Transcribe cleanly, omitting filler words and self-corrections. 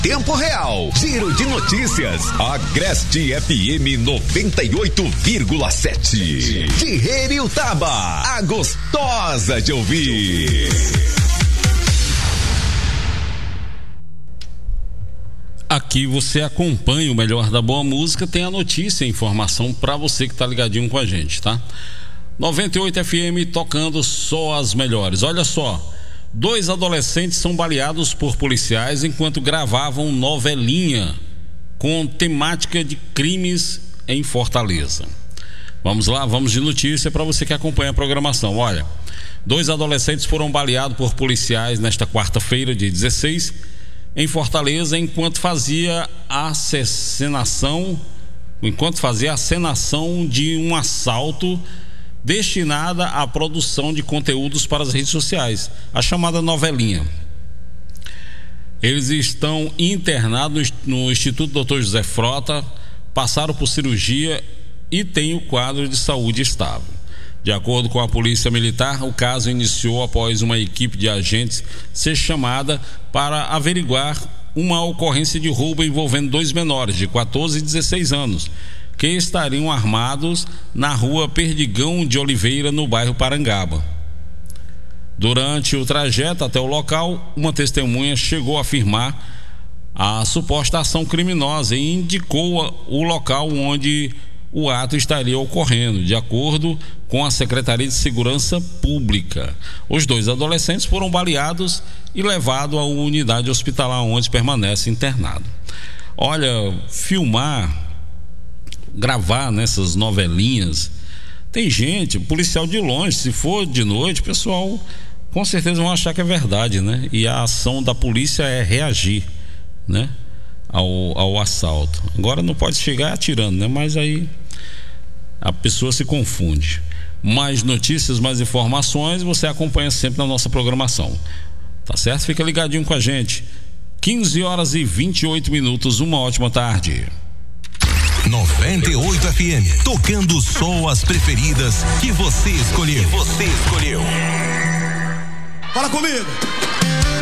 Tempo real, giro de notícias, Agreste FM 98,7. Tiririutaba, a gostosa de ouvir. Aqui você acompanha o melhor da boa música, tem a notícia e informação para você que tá ligadinho com a gente, tá? 98 FM tocando só as melhores. Olha só, 2 adolescentes são baleados por policiais enquanto gravavam novelinha com temática de crimes em Fortaleza. Vamos lá, vamos de notícia para você que acompanha a programação. Olha, 2 adolescentes foram baleados por policiais nesta quarta-feira, dia 16, em Fortaleza, enquanto fazia a cenação de um assalto destinada à produção de conteúdos para as redes sociais, a chamada novelinha. Eles estão internados no Instituto Dr. José Frota, passaram por cirurgia e têm o quadro de saúde estável. De acordo com a Polícia Militar, o caso iniciou após uma equipe de agentes ser chamada para averiguar uma ocorrência de roubo envolvendo 2 menores de 14 e 16 anos, que estariam armados na rua Perdigão de Oliveira, no bairro Parangaba. Durante o trajeto até o local, uma testemunha chegou a afirmar a suposta ação criminosa e indicou o local onde o ato estaria ocorrendo, de acordo com a Secretaria de Segurança Pública. Os 2 adolescentes foram baleados e levados a uma unidade hospitalar onde permanece internado. Olha, gravar nessas novelinhas, tem gente, policial de longe, se for de noite, o pessoal com certeza vão achar que é verdade, né? E a ação da polícia é reagir, né? Ao assalto. Agora não pode chegar atirando, né? Mas aí a pessoa se confunde. Mais notícias, mais informações você acompanha sempre na nossa programação, tá certo? Fica ligadinho com a gente. 15h28, uma ótima tarde. 98 FM, tocando só as preferidas que você escolheu. Fala comigo.